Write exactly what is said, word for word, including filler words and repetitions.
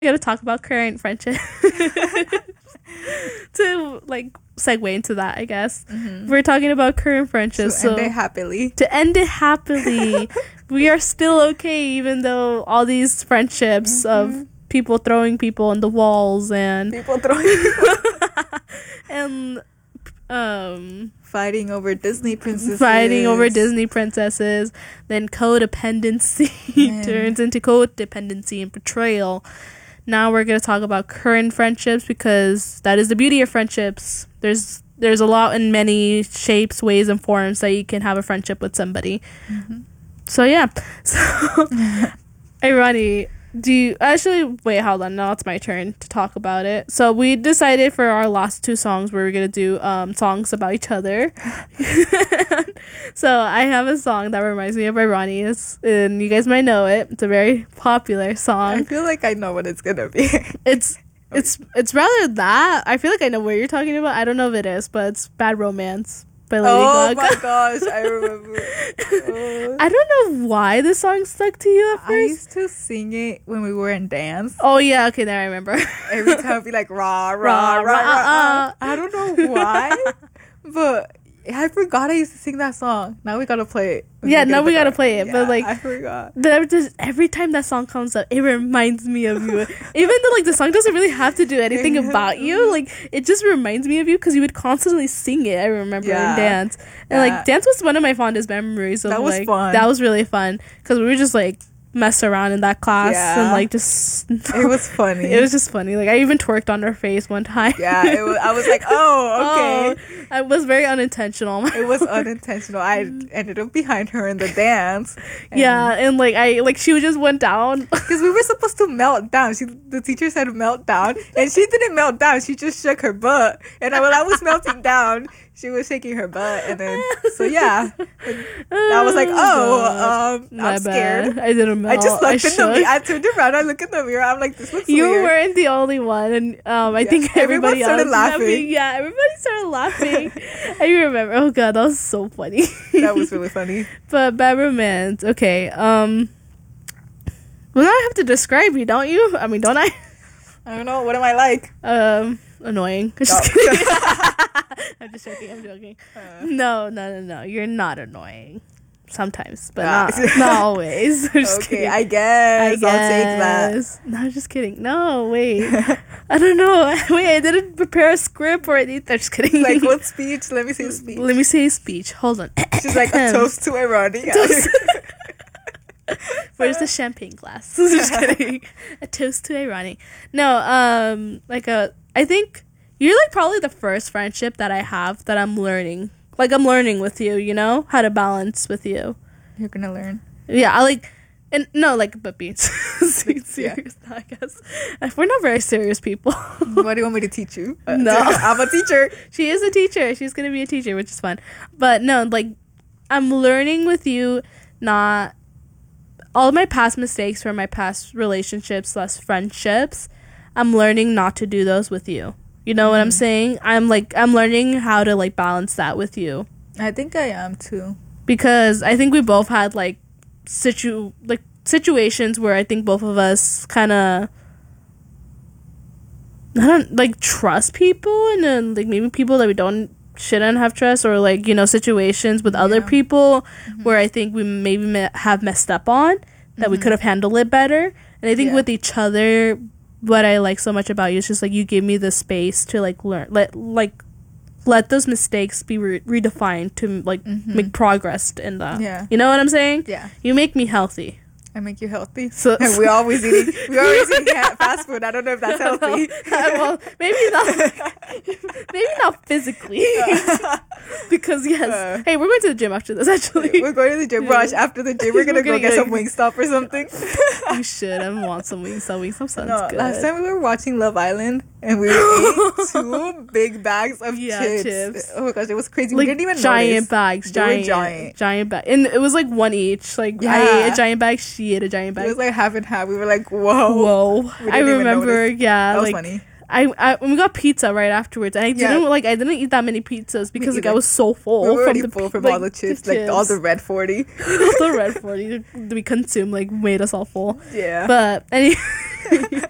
We're gonna talk about current friendship to like segue into that, I guess. Mm-hmm. We're talking about current friendships, to so end it happily. To end it happily, we are still okay, even though all these friendships mm-hmm. of people throwing people on the walls and people throwing people and um fighting over Disney princesses, fighting over Disney princesses, then codependency turns into codependency and betrayal. Now we're going to talk about current friendships, because that is the beauty of friendships. There's there's a lot in many shapes, ways, and forms that you can have a friendship with somebody. Mm-hmm. So yeah. So, hey, Ronnie, do you actually wait? Hold on. Now it's my turn to talk about it. So we decided for our last two songs we were gonna do um songs about each other. So I have a song that reminds me of Ronnie, and you guys might know it. It's a very popular song. I feel like I know what it's gonna be. It's it's it's rather that. I feel like I know what you're talking about. I don't know if it is, but it's Bad Romance by Lady oh Gaga. Oh my gosh, I remember. Oh. I don't know why the song stuck to you at first. I used to sing it when we were in dance. Oh yeah, okay, now I remember. Every time I'd be like rah rah rah rah. rah. Uh, I don't know why, but I forgot I used to sing that song. Now we gotta play it. Yeah, now we gotta play it. Yeah, but like, I forgot. Just, every time that song comes up, it reminds me of you. Even though like the song doesn't really have to do anything about you, like it just reminds me of you, because you would constantly sing it. I remember yeah. in dance, and yeah. like dance was one of my fondest memories. Of, that was like, fun. That was really fun, because we were just like mess around in that class yeah. and like just it was funny. It was just funny. Like I even twerked on her face one time. Yeah, it was, I was like, oh, okay. Oh, I was very unintentional. It was unintentional. I ended up behind her in the dance. And yeah, and like I like she just went down because we were supposed to melt down. She the teacher said melt down, and she didn't melt down. She just shook her butt, and when I was melting down, she was shaking her butt, and then so yeah, and I was like, oh, um, My I'm scared. Bad. I didn't melt. I just looked I in shook. the mirror. I turned around. I looked in the mirror. I'm like, this looks you weird. weren't the only one, and um, I yeah. think everybody Everyone started else laughing. laughing. Yeah, everybody started laughing. I remember. Oh god, that was so funny. That was really funny. But Bad Romance. Okay. Um. Well, now I have to describe you, don't you? I mean, don't I? I don't know. What am I like? Um, annoying. I'm just kidding. I'm just joking. I'm joking. Uh, no, no, no, no. You're not annoying. Sometimes, but uh, not, not always. I'm just okay, kidding. I guess. I guess. I'll take that. No, I'm just kidding. No, wait. I don't know. Wait, I didn't prepare a script or anything. I'm just kidding. Like, what speech? Let me say a speech. Let me say a speech. Hold on. She's like, a toast to irony. Where's the champagne glass? Just kidding. A toast to irony. No, um, like a. I think you're like probably the first friendship that I have that I'm learning. Like I'm learning with you, you know, how to balance with you. You're gonna learn. Yeah, I like, and no, like, but being serious, yeah. I guess we're not very serious people. What do you want me to teach you? Uh, no, I'm a teacher. She is a teacher. She's gonna be a teacher, which is fun. But no, like, I'm learning with you. Not all of my past mistakes from my past relationships, less friendships. I'm learning not to do those with you. You know mm. what I'm saying? I'm like, I'm learning how to like balance that with you. I think I am too. Because I think we both had like situ like situations where I think both of us kind of I don't like trust people, and then like maybe people that we don't shouldn't have trust, or like, you know, situations with yeah. other people mm-hmm. where I think we maybe me- have messed up on that mm-hmm. we could have handled it better. And I think yeah. with each other, what I like so much about you is just like you give me the space to like learn, let like let those mistakes be re- redefined to like mm-hmm. make progress in that. Yeah, you know what I'm saying? Yeah, you make me healthy. I make you healthy. So, and we always eating we always eating fast food. I don't know if that's healthy. Well, maybe not. Maybe not physically. Because yes, uh, hey, we're going to the gym after this. Actually, we're going to the gym. Rush after the gym. We're gonna, we're gonna go get, get some Wingstop or something. We should. I want some Wingstop. Wingstop sounds no, good. Last time we were watching Love Island and we ate two big bags of yeah, chips. chips. Oh my gosh, it was crazy. Like we didn't even giant notice. bags, they giant, giant, giant bag, and it was like one each. Like yeah. I ate a giant bag. She ate a giant bag. It was like half and half. We were like, whoa, whoa. I remember. Yeah, that was like, funny. I, I we got pizza right afterwards, and I didn't yeah. like I didn't eat that many pizzas because like I was so full. We were already from the, full from like, all the chips, the like all the red forty. The red forty we consumed like made us all full. Yeah, but any